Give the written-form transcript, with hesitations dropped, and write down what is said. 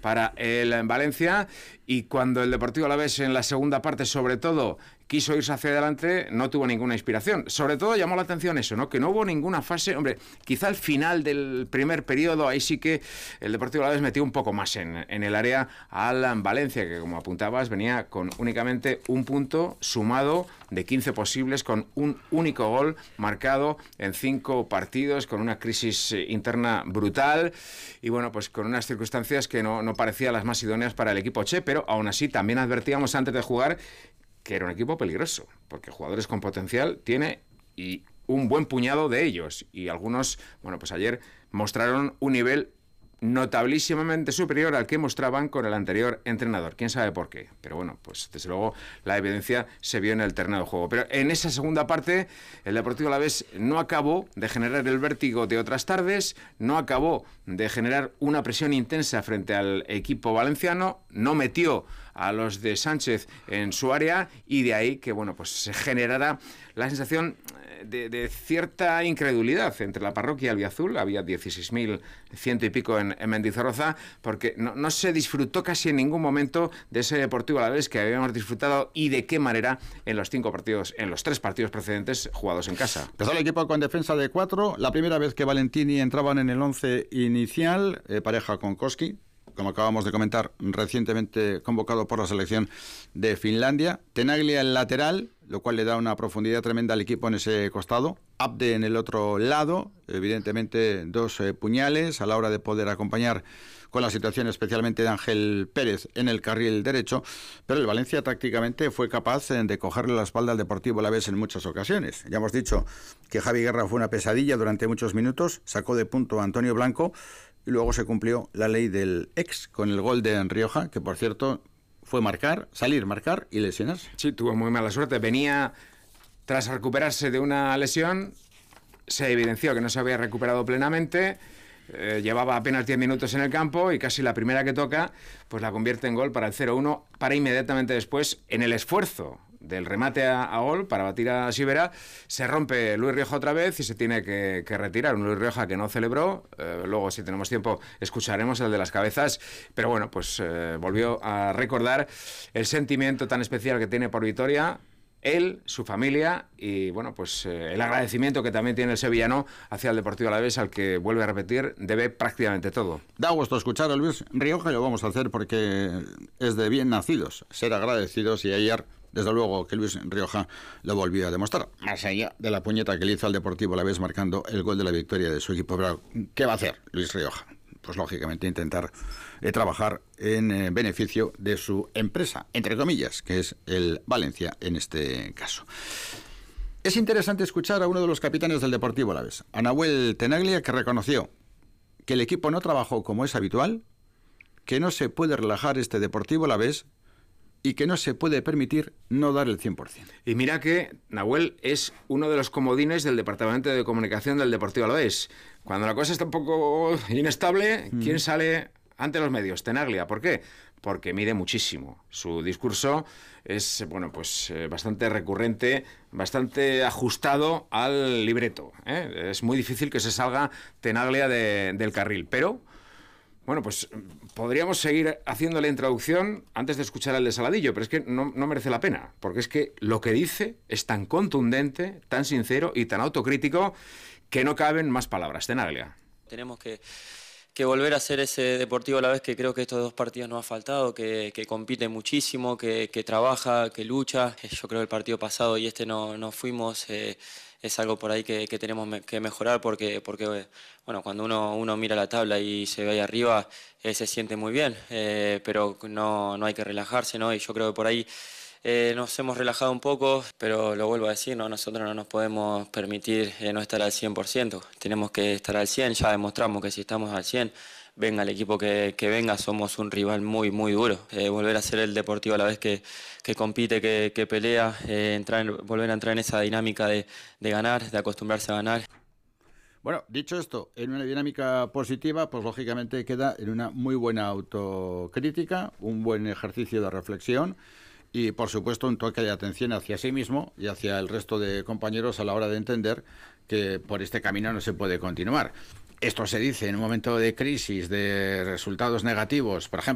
para el Valencia, y cuando el Deportivo Alavés en la segunda parte, sobre todo, quiso irse hacia adelante, no tuvo ninguna inspiración. Sobre todo llamó la atención eso, ¿no? Que no hubo ninguna fase. Hombre, quizá al final del primer periodo, ahí sí que el Deportivo Alavés metió un poco más en el área al Valencia, que como apuntabas, venía con únicamente un punto sumado de 15 posibles, con un único gol marcado en 5 partidos, con una crisis interna brutal y bueno, pues con unas circunstancias que no parecían las más idóneas para el equipo che, pero aún así también advertíamos antes de jugar que era un equipo peligroso, porque jugadores con potencial tiene, y un buen puñado de ellos, y algunos, bueno, pues ayer mostraron un nivel notabilísimamente superior al que mostraban con el anterior entrenador. ¿Quién sabe por qué? Pero bueno, pues desde luego la evidencia se vio en el terreno de juego. Pero en esa segunda parte, el Deportivo Alavés no acabó de generar el vértigo de otras tardes, no acabó de generar una presión intensa frente al equipo valenciano, no metió a los de Sánchez en su área, y de ahí que, bueno, pues se generara la sensación de cierta incredulidad entre la parroquia albiazul. Había 16.100 y pico en Mendizorroza, porque no se disfrutó casi en ningún momento de ese Deportivo Alavés que habíamos disfrutado, y de qué manera en los 3 partidos precedentes jugados en casa. Empezó el equipo con defensa de 4, la primera vez que Valentini entraban en el 11 inicial, pareja con Koski, como acabamos de comentar, recientemente convocado por la selección de Finlandia. Tenaglia el lateral, lo cual le da una profundidad tremenda al equipo en ese costado. Abde en el otro lado, evidentemente 2 puñales a la hora de poder acompañar con la situación especialmente de Ángel Pérez en el carril derecho, pero el Valencia tácticamente fue capaz de cogerle la espalda al Deportivo Alavés en muchas ocasiones. Ya hemos dicho que Javi Guerra fue una pesadilla durante muchos minutos, sacó de punto a Antonio Blanco, y luego se cumplió la ley del ex con el gol de Rioja, que por cierto fue salir, marcar y lesionarse. Sí, tuvo muy mala suerte. Venía tras recuperarse de una lesión, se evidenció que no se había recuperado plenamente, llevaba apenas 10 minutos en el campo y casi la primera que toca, pues la convierte en gol para el 0-1, para inmediatamente después, en el esfuerzo del remate a gol para batir a Sivera, se rompe Luis Rioja otra vez y se tiene que retirar. Un Luis Rioja que no celebró. Luego, si tenemos tiempo, escucharemos el de las cabezas, pero bueno, pues volvió a recordar el sentimiento tan especial que tiene por Vitoria, él, su familia, y bueno, pues el agradecimiento que también tiene el sevillano hacia el Deportivo Alavés, al que, vuelve a repetir, debe prácticamente todo. Da gusto escuchar a Luis Rioja, y lo vamos a hacer porque es de bien nacidos ser agradecidos, y ayer, desde luego, que Luis Rioja lo volvió a demostrar, más allá de la puñeta que le hizo al Deportivo Alavés marcando el gol de la victoria de su equipo. Pero ¿qué va a hacer Luis Rioja? Pues lógicamente intentar trabajar en beneficio de su empresa, entre comillas, que es el Valencia en este caso. Es interesante escuchar a uno de los capitanes del Deportivo Alavés, a Nahuel Tenaglia, que reconoció que el equipo no trabajó como es habitual, que no se puede relajar este Deportivo Alavés y que no se puede permitir no dar el 100%. Y mira que Nahuel es uno de los comodines del Departamento de Comunicación del Deportivo Alavés. Cuando la cosa está un poco inestable, ¿quién sale ante los medios? Tenaglia. ¿Por qué? Porque mide muchísimo. Su discurso es, bueno, pues bastante recurrente, bastante ajustado al libreto, ¿eh? Es muy difícil que se salga Tenaglia del carril, pero bueno, pues podríamos seguir haciendo la introducción antes de escuchar el de Saladillo, pero es que no merece la pena, porque es que lo que dice es tan contundente, tan sincero y tan autocrítico que no caben más palabras. Tenaglia. Tenemos que volver a ser ese Deportivo Alavés que creo que estos 2 partidos nos ha faltado, que compite muchísimo, que trabaja, que lucha. Yo creo que el partido pasado y este no fuimos. Es algo por ahí que tenemos que mejorar porque bueno, cuando uno mira la tabla y se ve ahí arriba, se siente muy bien, pero no hay que relajarse, ¿no? Y yo creo que por ahí nos hemos relajado un poco, pero lo vuelvo a decir, ¿no? Nosotros no nos podemos permitir no estar al 100%, tenemos que estar al 100%, ya demostramos que si estamos al 100%, venga el equipo que venga, somos un rival muy, muy duro. Volver a ser el Deportivo a la vez que compite, que pelea, volver a entrar en esa dinámica de ganar, de acostumbrarse a ganar. Bueno, dicho esto, en una dinámica positiva, pues lógicamente queda en una muy buena autocrítica, un buen ejercicio de reflexión y, por supuesto, un toque de atención hacia sí mismo y hacia el resto de compañeros a la hora de entender que por este camino no se puede continuar. Esto se dice en un momento de crisis, de resultados negativos, por ejemplo,